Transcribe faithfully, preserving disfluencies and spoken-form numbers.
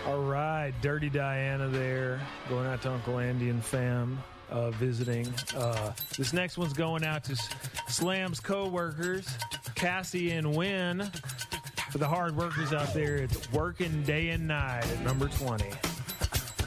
All right, Dirty Diana there, going out to Uncle Andy and fam uh, visiting. Uh, this next one's going out to Slam's co-workers, Cassie and Wynn. For the hard workers out there, it's Working Day and Night at number twenty.